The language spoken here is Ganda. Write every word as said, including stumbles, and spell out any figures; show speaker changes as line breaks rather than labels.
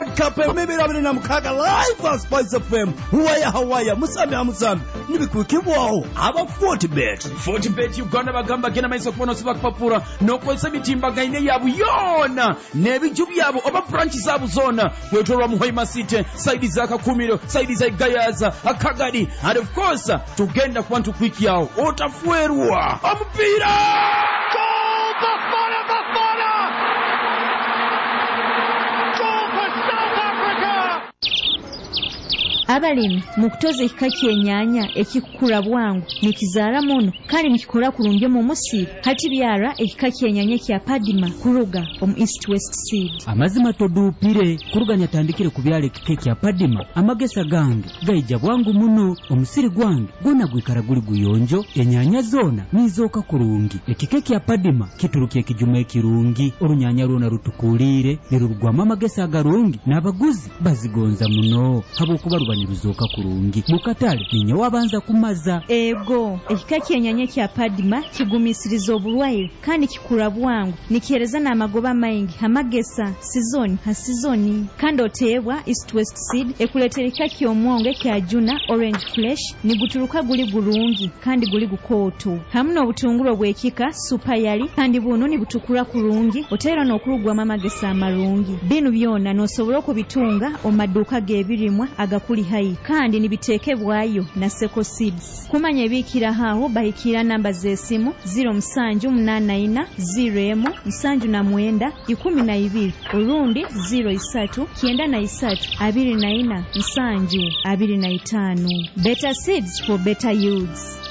Kapa emibiri abiri na mukaaga live on Spice F M Huwaya Hawaya Musambi Amusambi nibikukibwaho aba Fortebet
Fortebet Uganda bagamba gena maiso kubona siba kupapura nokozesa mitimbaganye yabu yona nebiju byabo oba branch zabu zona wetorwa Muhoima City side za Kakumiro side za Gayaza Akagadi and of course tugenda ku bantu quick yao otafuerwa omupira
goal Bafana Bafana goal for South Africa.
Abalimi mukutoza ekika kyennyanja ekikula bwangu nikizaala muno kale mukikola kulungi mu musiru hati byara ekika kyennyanja kya Padima kuruga omu East West Seed.
Amazima toduupire kuruganya tandikire ku byala ekika kya Padima amagesa gange gayija bwangu muno omusiri gwange gona gwikara guli guyonjo ennyanja zona nizooka kulungi ekika kya Padima kiturukiye kijuma ekirungi olunyanya lwona rutukuulire nirurugwamu amagesa agarungi n'abaguzi bazigonza muno habwokuba niruzoka kurungi mukatale ninye wabanza kumaza
ego ekika kyennyanja kya Padima kigumisiriza obulwaire kandi kikula bwangu nikihereza n'amagoba maingi amagesa sizoni ha sizoni kandi oteebwa East West Seed ekuletera ekika ky'omwonge kya Juna Orange Flesh niguturuka guli gulungi kandi guli gukooto hamu n'obutungulu bw'ekika Super Yali kandi buno nibutukula kulungi oteera n'okulugwamu amagesa amalungi binu byona n'osobola okubitunga omaduuka g'ebirimwa agakuli hai kandi nibiteekebwayo na Seko Seeds. Kumanya ebikira hao bahikira namba z'esimu zero musanju munana ina zero emu musanju na mwenda ikumi na ibiri urundi zero isatu kienda na isatu abiri na ina musanju abiri na itano. Better seeds for better yields.